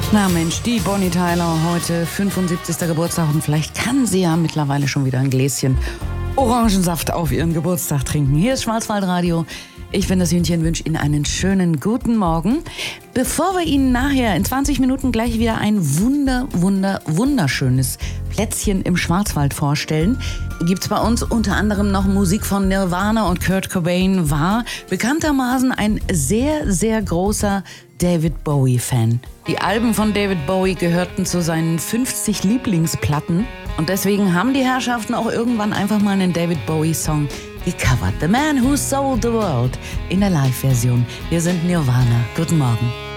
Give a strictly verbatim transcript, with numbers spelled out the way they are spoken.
Na Mensch, die Bonnie Tyler, heute fünfundsiebzigster Geburtstag und vielleicht kann sie ja mittlerweile schon wieder ein Gläschen Orangensaft auf ihren Geburtstag trinken. Hier ist Schwarzwaldradio. Ich bin das Hühnchen, wünsche Ihnen einen schönen guten Morgen. Bevor wir Ihnen nachher in zwanzig Minuten gleich wieder ein wunder, wunder, wunderschönes Plätzchen im Schwarzwald vorstellen, gibt's bei uns unter anderem noch Musik von Nirvana, und Kurt Cobain war bekanntermaßen ein sehr, sehr großer David Bowie-Fan. Die Alben von David Bowie gehörten zu seinen fünfzig Lieblingsplatten und deswegen haben die Herrschaften auch irgendwann einfach mal einen David Bowie-Song gecovert. The Man Who Sold the World in der Live-Version. Wir sind Nirvana. Guten Morgen.